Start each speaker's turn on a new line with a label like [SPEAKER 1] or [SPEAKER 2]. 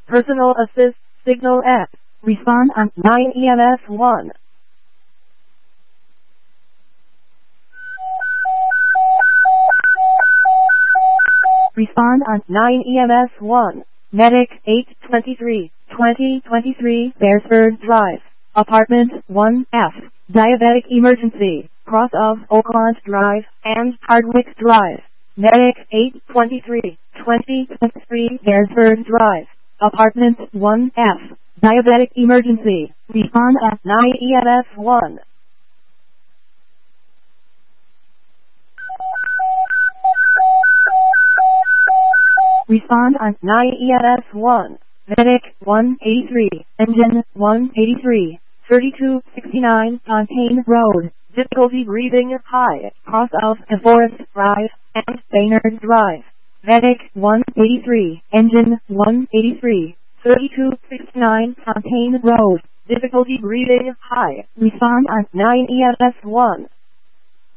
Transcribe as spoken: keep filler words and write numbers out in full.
[SPEAKER 1] Personal assist, signal at. Respond on nine E M S one. Respond on nine E M S one. Medic eight twenty-three, twenty twenty-three Beresford Drive, Apartment one F, Diabetic Emergency, cross of Oakland Drive and Hardwick Drive. Medic eight twenty-three, twenty twenty-three Beresford Drive, Apartment one F, Diabetic Emergency. Respond at nine E M S one. Respond on nine E M S one. Medic one eighty-three, Engine one eighty-three, thirty-two sixty-nine Fontaine Road, difficulty breathing high, cross of Forest Drive and Baynard Drive. Medic one eighty-three, Engine one eighty-three, thirty-two sixty-nine Fontaine Road, difficulty breathing high. Respond on nine E M S one.